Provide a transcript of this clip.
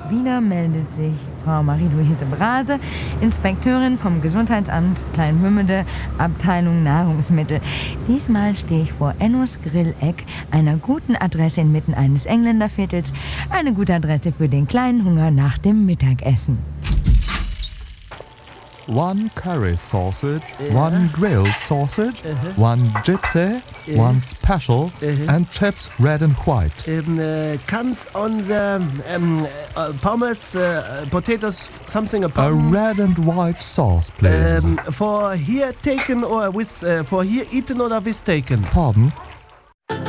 Wieder meldet sich Frau Marie-Louise Brase, Inspekteurin vom Gesundheitsamt Kleinwümmede, Abteilung Nahrungsmittel. Diesmal stehe ich vor Ennos Grilleck, einer guten Adresse inmitten eines Engländerviertels. Eine gute Adresse für den kleinen Hunger nach dem Mittagessen. One curry sausage, one grilled sausage, one gypsy, one special, and chips red and white. Comes on the pommes, potatoes, something A upon. red and white sauce, please. For here taken or with for here eaten or with taken. Pardon?